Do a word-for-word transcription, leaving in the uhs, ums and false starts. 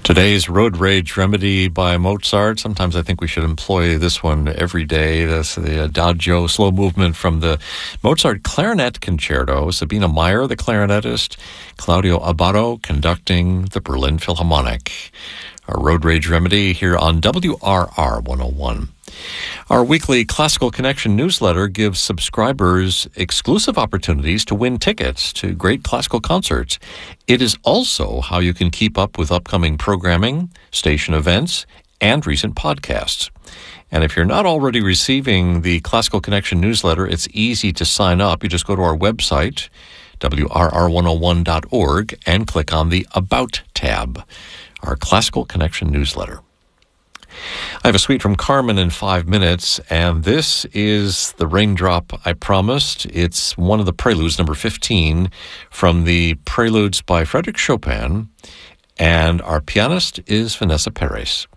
Today's Road Rage Remedy by Mozart. Sometimes I think we should employ this one every day. That's the Adagio slow movement from the Mozart Clarinet Concerto. Sabina Meyer, the clarinetist. Claudio Abbado conducting the Berlin Philharmonic. Our Road Rage Remedy here on W R R one oh one. Our weekly Classical Connection newsletter gives subscribers exclusive opportunities to win tickets to great classical concerts. It is also how you can keep up with upcoming programming, station events, and recent podcasts. And if you're not already receiving the Classical Connection newsletter, it's easy to sign up. You just go to our website, W R R one oh one dot org, and click on the About tab, our Classical Connection newsletter. I have a suite from Carmen in five minutes, and this is the Raindrop I Promised. It's one of the preludes, number fifteen, from the Preludes by Frédéric Chopin, and our pianist is Vanessa Perez.